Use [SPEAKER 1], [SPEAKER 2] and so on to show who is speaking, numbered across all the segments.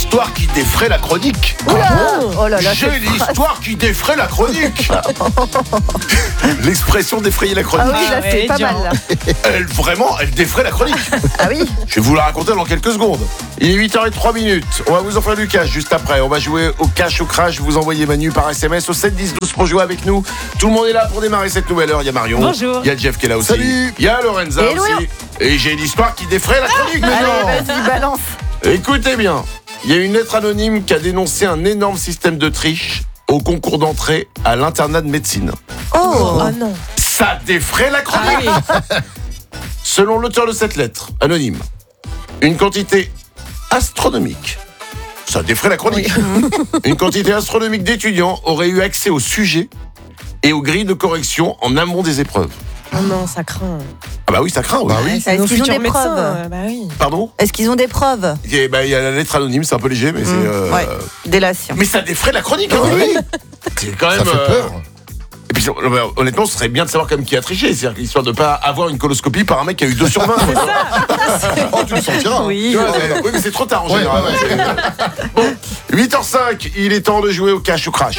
[SPEAKER 1] l'histoire qui défraie la chronique.
[SPEAKER 2] Oh là là,
[SPEAKER 1] J'ai l'histoire qui défraie la chronique. L'expression défrayer la chronique.
[SPEAKER 2] Ah oui, là c'est pas mal là.
[SPEAKER 1] Elle défraie la chronique.
[SPEAKER 2] Ah oui.
[SPEAKER 1] Je vais vous la raconter dans quelques secondes. Il est 8h03. On va vous offrir du cash juste après. On va jouer au cash ou crash. Vous envoyez Manu par SMS au 7 10 12 pour jouer avec nous. Tout le monde est là pour démarrer cette nouvelle heure. Il y a Marion.
[SPEAKER 3] Bonjour.
[SPEAKER 1] Il y a Jeff qui est là aussi.
[SPEAKER 4] Salut.
[SPEAKER 1] Il y a Lorenza
[SPEAKER 2] Et
[SPEAKER 1] aussi. Et j'ai l'histoire qui défraie la chronique.
[SPEAKER 2] Allez, vas-y, balance.
[SPEAKER 1] Écoutez bien. Il y a une lettre anonyme qui a dénoncé un énorme système de triche au concours d'entrée à l'internat de médecine.
[SPEAKER 2] Oh
[SPEAKER 3] non.
[SPEAKER 1] Ça défraie la chronique. Selon l'auteur de cette lettre, anonyme, une quantité astronomique, ça défraie la chronique, une quantité astronomique d'étudiants auraient eu accès au sujet et aux grilles de correction en amont des épreuves.
[SPEAKER 3] Oh non, ça craint.
[SPEAKER 1] Ah bah oui, ça craint, oui.
[SPEAKER 4] Bah oui.
[SPEAKER 2] Est-ce qu'ils ont
[SPEAKER 3] futurs
[SPEAKER 2] des
[SPEAKER 3] médecins,
[SPEAKER 2] preuves
[SPEAKER 3] bah oui.
[SPEAKER 1] Pardon.
[SPEAKER 2] Est-ce qu'ils ont des preuves?
[SPEAKER 1] Et bah, il y a la lettre anonyme, c'est un peu léger, mais c'est...
[SPEAKER 2] Ouais, délation.
[SPEAKER 1] Mais ça défraie la chronique, hein.
[SPEAKER 4] Ah oui,
[SPEAKER 1] C'est quand même...
[SPEAKER 4] ça fait peur.
[SPEAKER 1] Et puis honnêtement, ce serait bien de savoir quand même qui a triché, c'est-à-dire histoire de pas avoir une coloscopie par un mec qui a eu 2 sur 20.
[SPEAKER 4] Oh, tu le sentiras.
[SPEAKER 3] Oui.
[SPEAKER 1] Tu vois, oui, mais c'est trop tard en
[SPEAKER 4] Ouais,
[SPEAKER 1] général.
[SPEAKER 4] ouais.
[SPEAKER 1] Bon, 8h05, il est temps de jouer au cash ou crash.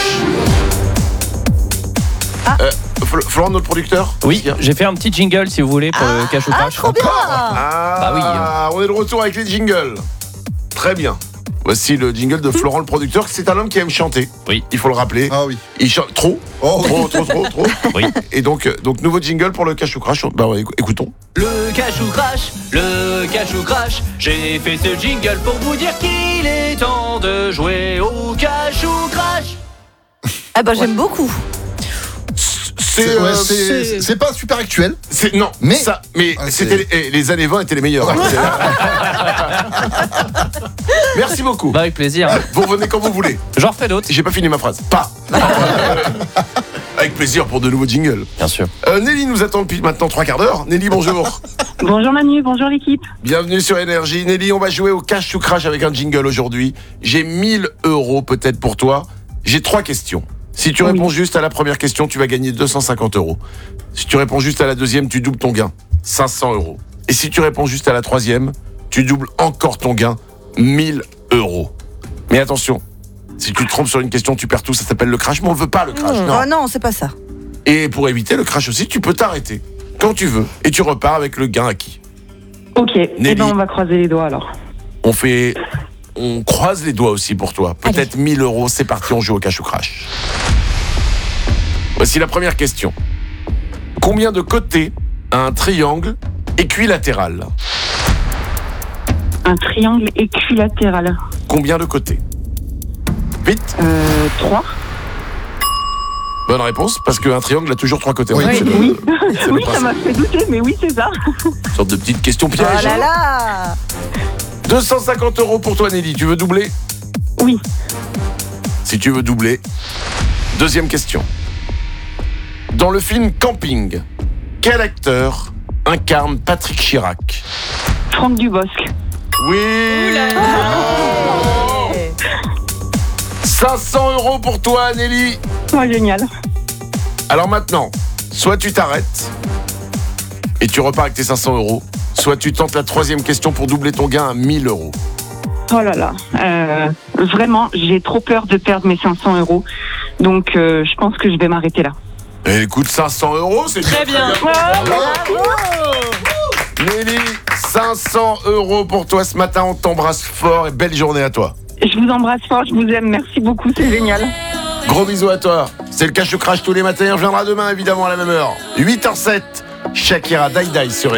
[SPEAKER 1] Florent, notre producteur.
[SPEAKER 5] Oui, j'ai fait un petit jingle si vous voulez pour le cash ou
[SPEAKER 2] Ah,
[SPEAKER 5] crash.
[SPEAKER 2] trop bien.
[SPEAKER 5] Bah oui.
[SPEAKER 1] On est de retour avec les jingles. Très bien. Voici le jingle de Florent, le producteur. C'est un homme qui aime chanter.
[SPEAKER 5] Oui.
[SPEAKER 1] Il faut le rappeler.
[SPEAKER 4] Ah oui.
[SPEAKER 1] Il chante trop.
[SPEAKER 4] Oh,
[SPEAKER 1] Trop.
[SPEAKER 5] Oui.
[SPEAKER 1] Et donc, nouveau jingle pour le cash ou crash. Bah ouais, écoutons.
[SPEAKER 5] Le cash ou crash, j'ai fait ce jingle pour vous dire qu'il est temps de jouer au cash ou crash.
[SPEAKER 2] Ah bah j'aime beaucoup.
[SPEAKER 4] c'est pas super actuel.
[SPEAKER 1] Non,
[SPEAKER 4] Mais-
[SPEAKER 1] mais
[SPEAKER 4] Ah,
[SPEAKER 1] c'était les années 20 étaient les meilleures. Merci beaucoup.
[SPEAKER 5] Bah avec plaisir.
[SPEAKER 1] Vous revenez quand vous voulez.
[SPEAKER 5] J'en refais d'autres.
[SPEAKER 1] J'ai pas fini ma phrase. Pas. Avec plaisir pour de nouveaux jingles.
[SPEAKER 5] Bien sûr.
[SPEAKER 1] Nelly nous attend depuis maintenant 3 quarts d'heure. Nelly, bonjour.
[SPEAKER 6] Bonjour Manu, bonjour l'équipe.
[SPEAKER 1] Bienvenue sur Énergie. Nelly, on va jouer au cash ou crash avec un jingle aujourd'hui. J'ai 1000 € peut-être pour toi. J'ai 3 questions. Si tu réponds juste à la première question, tu vas gagner 250 €. Si tu réponds juste à la deuxième, tu doubles ton gain, 500 €. Et si tu réponds juste à la troisième, tu doubles encore ton gain, 1000 €. Mais attention, si tu te trompes sur une question, tu perds tout. Ça s'appelle le crash, mais on ne veut pas le crash. Non.
[SPEAKER 2] Oh non, c'est pas ça.
[SPEAKER 1] Et pour éviter le crash aussi, tu peux t'arrêter quand tu veux et tu repars avec le gain acquis.
[SPEAKER 6] Ok, et
[SPEAKER 1] Nelly.
[SPEAKER 6] ben on va croiser les doigts alors.
[SPEAKER 1] On croise les doigts aussi pour toi. Peut-être 1000 €. C'est parti, on joue au cash ou crash. Voici la première question. Combien de côtés a un triangle équilatéral?
[SPEAKER 6] Un triangle équilatéral.
[SPEAKER 1] Combien de côtés? Vite.
[SPEAKER 6] 3.
[SPEAKER 1] Bonne réponse, parce qu'un triangle a toujours 3 côtés.
[SPEAKER 4] Oui.
[SPEAKER 1] C'est le-
[SPEAKER 6] Oui,
[SPEAKER 1] c'est le
[SPEAKER 6] oui, ça
[SPEAKER 1] principe.
[SPEAKER 6] m'a fait douter, mais oui, c'est ça.
[SPEAKER 1] Une sorte de petite question
[SPEAKER 2] Oh
[SPEAKER 1] piège.
[SPEAKER 2] là là.
[SPEAKER 1] 250 € pour toi, Nelly. Tu veux doubler?
[SPEAKER 6] Oui.
[SPEAKER 1] Si tu veux doubler. Deuxième question. Dans le film Camping, quel acteur incarne Patrick Chirac?
[SPEAKER 6] Franck Dubosc.
[SPEAKER 1] Oui. 500 € pour toi, Nelly.
[SPEAKER 6] Oh, génial.
[SPEAKER 1] Alors maintenant, soit tu t'arrêtes et tu repars avec tes 500 €, soit tu tentes la troisième question pour doubler ton gain à 1000 €.
[SPEAKER 6] Oh là là. Vraiment, j'ai trop peur de perdre mes 500 €. Donc, je pense que je vais m'arrêter là.
[SPEAKER 1] Eh, écoute, 500 €, c'est
[SPEAKER 3] Très bien.
[SPEAKER 1] Nelly, 500 € pour toi ce matin. On t'embrasse fort et belle journée à toi.
[SPEAKER 6] Je vous embrasse fort, je vous aime. Merci beaucoup, c'est génial.
[SPEAKER 1] Gros bisous à toi. C'est le cash ou crash tous les matins. On reviendra demain évidemment à la même heure. 8h07. Shakira Die Die sur